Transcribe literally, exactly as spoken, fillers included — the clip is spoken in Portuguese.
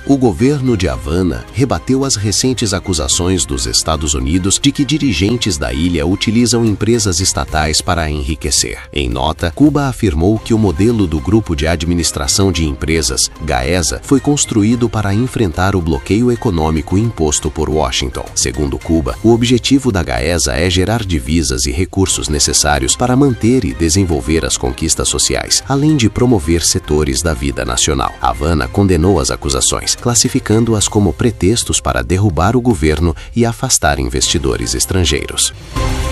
O governo de Havana rebateu as recentes acusações dos Estados Unidos de que dirigentes da ilha utilizam empresas estatais para enriquecer. Em nota, Cuba afirmou que o modelo do Grupo de Administração de Empresas, GAESA, foi construído para enfrentar o bloqueio econômico imposto por Washington. Segundo Cuba, o objetivo da GAESA é gerar divisas e recursos necessários para manter e desenvolver as conquistas sociais, além de promover setores da vida nacional. Havana condenou as acusações, classificando-as como pretextos para derrubar o governo e afastar investidores estrangeiros.